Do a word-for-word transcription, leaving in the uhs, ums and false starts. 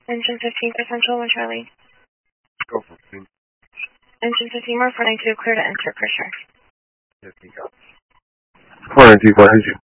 Engine fifteen for Central one Charlie. Go fifteen. Engine fifteen more, four nine two, clear to enter, pressure. fifteen, go. four nine two, four nine two.